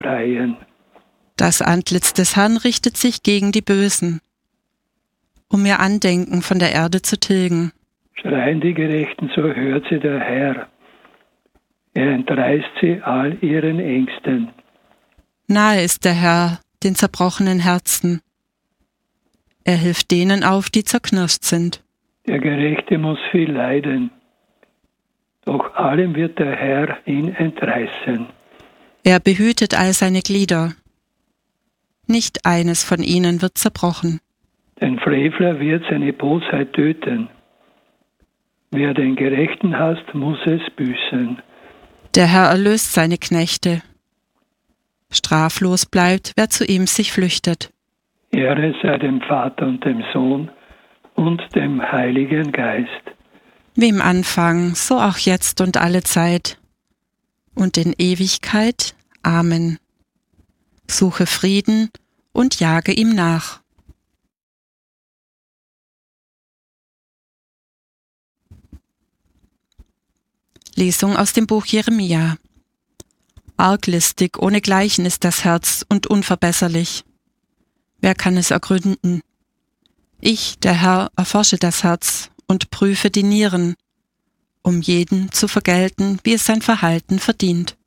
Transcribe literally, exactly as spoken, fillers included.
reihen. Das Antlitz des Herrn richtet sich gegen die Bösen, um ihr Andenken von der Erde zu tilgen. Schreien die Gerechten, so hört sie der Herr. Er entreißt sie all ihren Ängsten. Nahe ist der Herr den zerbrochenen Herzen. Er hilft denen auf, die zerknirscht sind. Der Gerechte muss viel leiden, doch allem wird der Herr ihn entreißen. Er behütet all seine Glieder. Nicht eines von ihnen wird zerbrochen. Den Frevler wird seine Bosheit töten. Wer den Gerechten hasst, muss es büßen. Der Herr erlöst seine Knechte. Straflos bleibt, wer zu ihm sich flüchtet. Ehre sei dem Vater und dem Sohn und dem Heiligen Geist. Wie im Anfang, so auch jetzt und alle Zeit. Und in Ewigkeit. Amen. Suche Frieden und jage ihm nach. Lesung aus dem Buch Jeremia. Arglistig ohnegleichen ist das Herz und unverbesserlich. Wer kann es ergründen? Ich, der Herr, erforsche das Herz und prüfe die Nieren, um jeden zu vergelten, wie es sein Verhalten verdient.